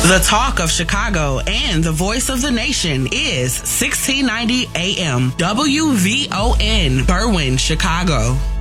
The talk of Chicago and the voice of the nation is 1690 AM WVON, Berwyn, Chicago.